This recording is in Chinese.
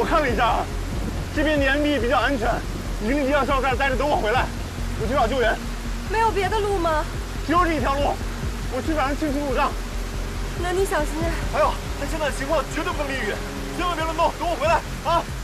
我看了一下啊，这边岩壁比较安全，你跟你第二少在这待着，等我回来，我去找救援。 没有别的路吗？ 只有这一条路，我去找人清清路障。 那你小心点。 还有，他现在的情况绝对不能淋雨，千万别乱动，等我回来啊！